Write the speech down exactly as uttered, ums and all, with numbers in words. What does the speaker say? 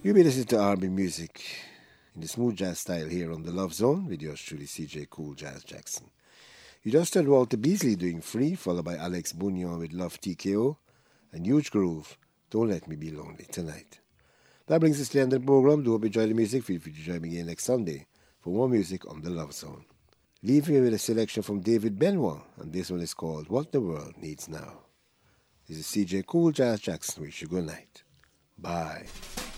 You'll be listening to R and B music in the smooth jazz style here on The Love Zone with yours truly, C J Cool Jazz Jackson. You just heard Walter Beasley doing Free, followed by Alex Bunyon with Love T K O, and Huge Groove, Don't Let Me Be Lonely Tonight. That brings us to the end of the program. Do hope you enjoy the music. Feel free to join me again next Sunday for more music on The Love Zone. Leaving you with a selection from David Benoit, and this one is called What the World Needs Now. This is C J Cool Jazz Jackson. Wish you good night. Bye.